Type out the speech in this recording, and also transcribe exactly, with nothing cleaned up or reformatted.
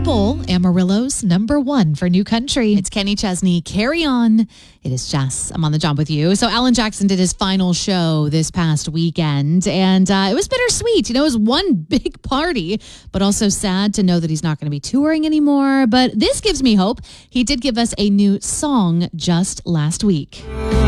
Bowl, Amarillo's number one for new country. It's Kenny Chesney, Carry On. It is Jess. I'm on the job with you. So Alan Jackson did his final show this past weekend, and uh, it was bittersweet. You know, it was one big party, but also sad to know that he's not going to be touring anymore. But this gives me hope. He did give us a new song just last week.